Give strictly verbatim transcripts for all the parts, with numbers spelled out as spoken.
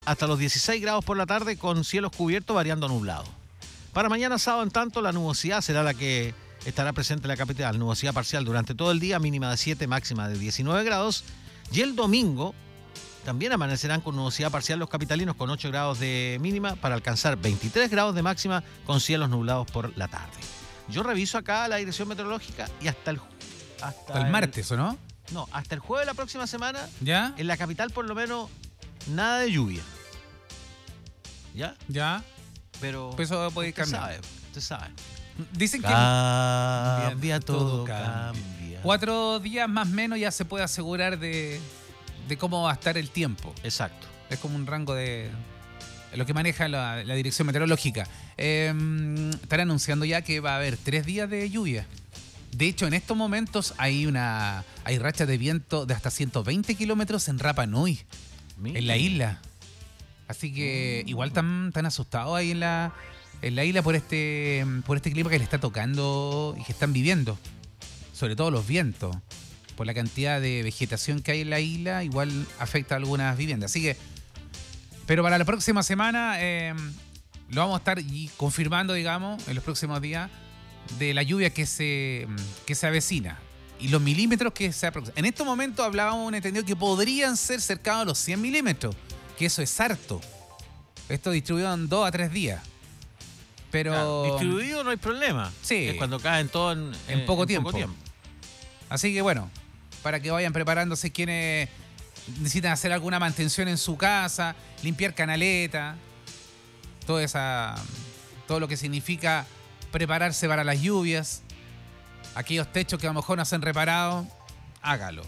hasta los dieciséis grados por la tarde con cielos cubiertos variando a nublado. Para mañana sábado, en tanto, la nubosidad será la que estará presente en la capital. Nubosidad parcial durante todo el día, mínima de siete, máxima de diecinueve grados. Y el domingo también amanecerán con nubosidad parcial los capitalinos con ocho grados de mínima para alcanzar veintitrés grados de máxima con cielos nublados por la tarde. Yo reviso acá la dirección meteorológica y hasta el... Hasta, hasta el, el martes, ¿o no? No, hasta el jueves de la próxima semana, ¿ya? En la capital por lo menos nada de lluvia. ¿Ya? ¿Ya? Pero pues eso puede usted cambiar. sabe, usted sabe. Dicen que cambia, todo, cambia. cambia. Cuatro días más o menos ya se puede asegurar de, de cómo va a estar el tiempo. Exacto. Es como un rango de lo que maneja la, la dirección meteorológica. Eh, están anunciando ya que va a haber tres días de lluvia. De hecho, en estos momentos hay una hay rachas de viento de hasta ciento veinte kilómetros en Rapa Nui, Mira. en la isla. Así que igual están tan asustados ahí en la, en la isla por este, por este clima que le está tocando y que están viviendo. Sobre todo los vientos. Por la cantidad de vegetación que hay en la isla, igual afecta a algunas viviendas. Así que, pero para la próxima semana eh, lo vamos a estar confirmando, digamos, en los próximos días, de la lluvia que se, que se avecina y los milímetros que se aproximan. En estos momentos hablábamos un entendido que podrían ser cercanos a los cien milímetros, que eso es harto. Esto distribuido en dos a tres días. Pero claro, distribuido no hay problema. Sí. Es cuando caen todo en, en, en, poco, en tiempo. poco tiempo. Así que bueno, para que vayan preparándose quienes necesitan hacer alguna mantención en su casa, limpiar canaleta, toda esa, todo lo que significa prepararse para las lluvias, aquellos techos que a lo mejor no se han reparado, hágalo.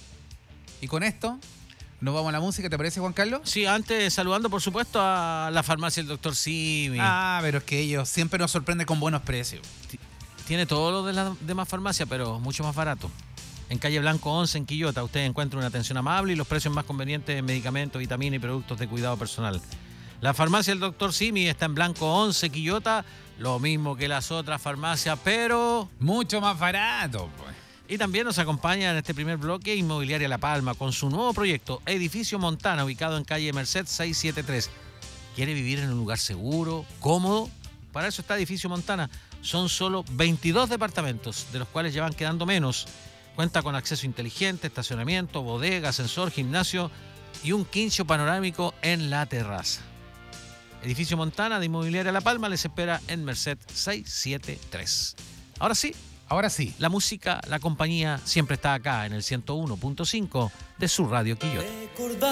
Y con esto nos vamos a la música, ¿te parece, Juan Carlos? Sí, antes saludando por supuesto a la farmacia del doctor Simi. Ah, pero es que ellos siempre nos sorprenden con buenos precios. Tiene todo lo de las demás farmacias, pero mucho más barato. En calle Blanco once, en Quillota, usted encuentra una atención amable y los precios más convenientes en medicamentos, vitaminas y productos de cuidado personal. La farmacia del doctor Simi está en Blanco once, Quillota, lo mismo que las otras farmacias, pero mucho más barato, pues. Y también nos acompaña en este primer bloque Inmobiliaria La Palma con su nuevo proyecto Edificio Montana, ubicado en calle Merced seiscientos setenta y tres. ¿Quiere vivir en un lugar seguro, cómodo? Para eso está Edificio Montana. Son solo veintidós departamentos, de los cuales ya van quedando menos. Cuenta con acceso inteligente, estacionamiento, bodega, ascensor, gimnasio y un quincho panorámico en la terraza. Edificio Montana de Inmobiliaria La Palma les espera en Merced seiscientos setenta y tres. Ahora sí, ahora sí. La música, la compañía siempre está acá en el ciento uno punto cinco de su radio Quillota.